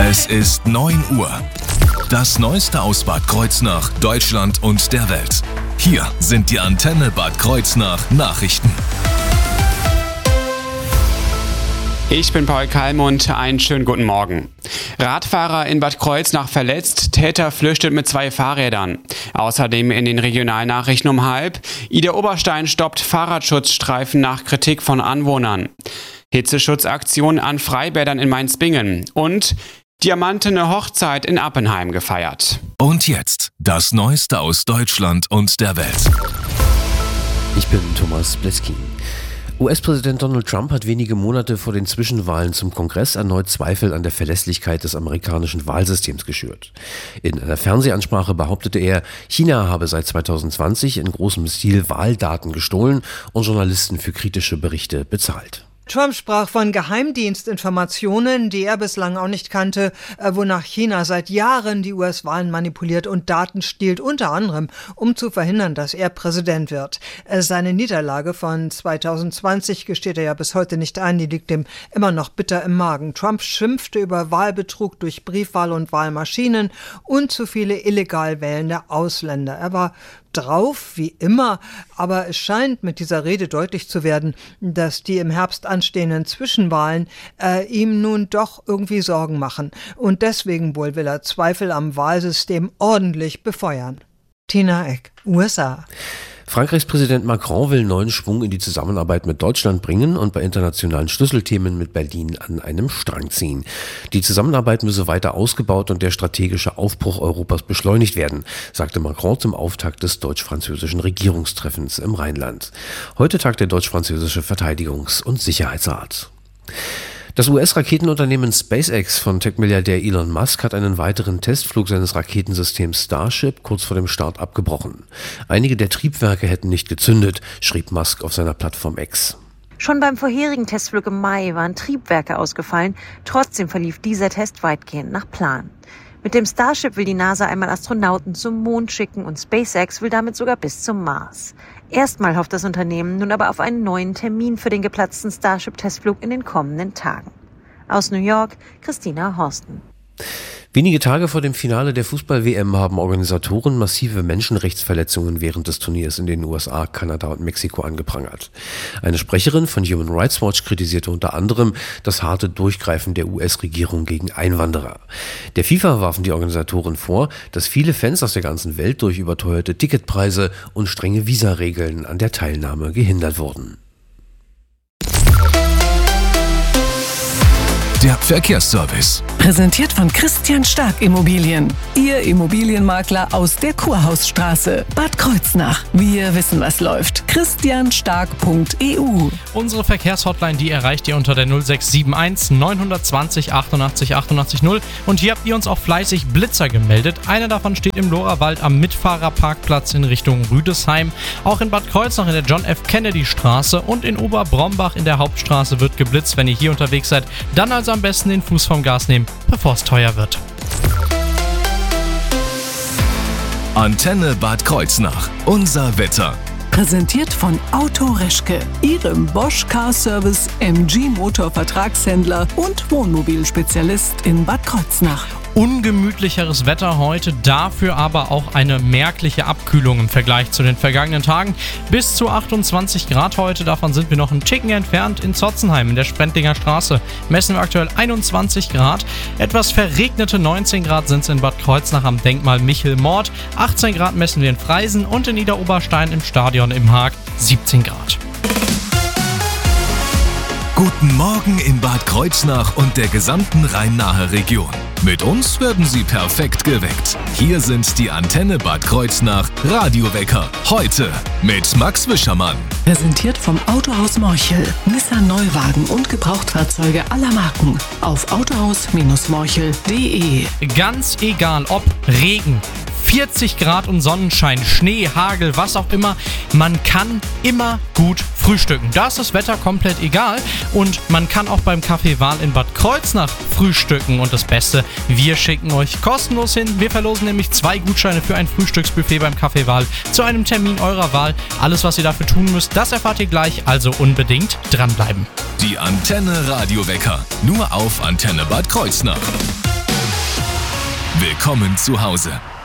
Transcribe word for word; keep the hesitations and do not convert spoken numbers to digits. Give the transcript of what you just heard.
Es ist neun Uhr. Das Neueste aus Bad Kreuznach, Deutschland und der Welt. Hier sind die Antenne Bad Kreuznach Nachrichten. Ich bin Paul Kalmund, einen schönen guten Morgen. Radfahrer in Bad Kreuznach verletzt, Täter flüchtet mit zwei Fahrrädern. Außerdem in den Regionalnachrichten um halb. Ida Oberstein stoppt Fahrradschutzstreifen nach Kritik von Anwohnern. Hitzeschutzaktion an Freibädern in Mainz-Bingen. Und diamantene Hochzeit in Appenheim gefeiert. Und jetzt das Neueste aus Deutschland und der Welt. Ich bin Thomas Bleski. U S-Präsident Donald Trump hat wenige Monate vor den Zwischenwahlen zum Kongress erneut Zweifel an der Verlässlichkeit des amerikanischen Wahlsystems geschürt. In einer Fernsehansprache behauptete er, China habe seit zweitausendzwanzig in großem Stil Wahldaten gestohlen und Journalisten für kritische Berichte bezahlt. Trump sprach von Geheimdienstinformationen, die er bislang auch nicht kannte, wonach China seit Jahren die U S-Wahlen manipuliert und Daten stiehlt, unter anderem, um zu verhindern, dass er Präsident wird. Seine Niederlage von zweitausendzwanzig gesteht er ja bis heute nicht ein, die liegt ihm immer noch bitter im Magen. Trump schimpfte über Wahlbetrug durch Briefwahl und Wahlmaschinen und zu viele illegal wählende Ausländer. Er war drauf, wie immer, aber es scheint mit dieser Rede deutlich zu werden, dass die im Herbst anstehenden Zwischenwahlen äh, ihm nun doch irgendwie Sorgen machen. Und deswegen wohl will er Zweifel am Wahlsystem ordentlich befeuern. Tina Eck, U S A. Frankreichs Präsident Macron will neuen Schwung in die Zusammenarbeit mit Deutschland bringen und bei internationalen Schlüsselthemen mit Berlin an einem Strang ziehen. Die Zusammenarbeit müsse weiter ausgebaut und der strategische Aufbruch Europas beschleunigt werden, sagte Macron zum Auftakt des deutsch-französischen Regierungstreffens im Rheinland. Heute tagt der deutsch-französische Verteidigungs- und Sicherheitsrat. Das U S-Raketenunternehmen SpaceX von Tech-Milliardär Elon Musk hat einen weiteren Testflug seines Raketensystems Starship kurz vor dem Start abgebrochen. Einige der Triebwerke hätten nicht gezündet, schrieb Musk auf seiner Plattform X. Schon beim vorherigen Testflug im Mai waren Triebwerke ausgefallen, trotzdem verlief dieser Test weitgehend nach Plan. Mit dem Starship will die NASA einmal Astronauten zum Mond schicken und SpaceX will damit sogar bis zum Mars. Erstmal hofft das Unternehmen nun aber auf einen neuen Termin für den geplatzten Starship-Testflug in den kommenden Tagen. Aus New York, Christina Horsten. Wenige Tage vor dem Finale der Fußball-W M haben Organisatoren massive Menschenrechtsverletzungen während des Turniers in den U S A, Kanada und Mexiko angeprangert. Eine Sprecherin von Human Rights Watch kritisierte unter anderem das harte Durchgreifen der U S-Regierung gegen Einwanderer. Der FIFA warfen die Organisatoren vor, dass viele Fans aus der ganzen Welt durch überteuerte Ticketpreise und strenge Visaregeln an der Teilnahme gehindert wurden. Der Verkehrsservice. Präsentiert von Christian Stark Immobilien. Ihr Immobilienmakler aus der Kurhausstraße. Bad Kreuznach. Wir wissen, was läuft. christian stark punkt e u. Unsere Verkehrshotline, die erreicht ihr unter der null sechs sieben eins neun zwei null achtundachtzig achtundachtzig null. Und hier habt ihr uns auch fleißig Blitzer gemeldet. Einer davon steht im Lohrerwald am Mitfahrerparkplatz in Richtung Rüdesheim. Auch in Bad Kreuznach in der John F. Kennedy Straße und in Oberbrombach in der Hauptstraße wird geblitzt. Wenn ihr hier unterwegs seid, dann also am besten den Fuß vom Gas nehmen, bevor es teuer wird. Antenne Bad Kreuznach. Unser Wetter. Präsentiert von Auto Reschke, Ihrem Bosch Car Service M G Motor Vertragshändler und Wohnmobilspezialist in Bad Kreuznach. Ungemütlicheres Wetter heute, dafür aber auch eine merkliche Abkühlung im Vergleich zu den vergangenen Tagen. Bis zu achtundzwanzig Grad heute, davon sind wir noch einen Ticken entfernt. In Zotzenheim in der Sprendlinger Straße messen wir aktuell einundzwanzig Grad. Etwas verregnete neunzehn Grad sind es in Bad Kreuznach am Denkmal Michel-Mord. achtzehn Grad messen wir in Freisen und in Niederoberstein im Stadion im Haag siebzehn Grad. Guten Morgen in Bad Kreuznach und der gesamten Rhein-Nahe Region. Mit uns werden Sie perfekt geweckt. Hier sind die Antenne Bad Kreuznach Radiowecker. Heute mit Max Wischermann. Präsentiert vom Autohaus Morchel. Nissan Neuwagen und Gebrauchtfahrzeuge aller Marken. Auf autohaus Morchel punkt de. Ganz egal ob Regen, vierzig Grad und Sonnenschein, Schnee, Hagel, was auch immer, man kann immer gut frühstücken. Da ist das Wetter komplett egal und man kann auch beim Café Wahl in Bad Kreuznach frühstücken. Und das Beste, wir schicken euch kostenlos hin. Wir verlosen nämlich zwei Gutscheine für ein Frühstücksbuffet beim Café Wahl zu einem Termin eurer Wahl. Alles, was ihr dafür tun müsst, das erfahrt ihr gleich, also unbedingt dranbleiben. Die Antenne Radiowecker, nur auf Antenne Bad Kreuznach. Willkommen zu Hause.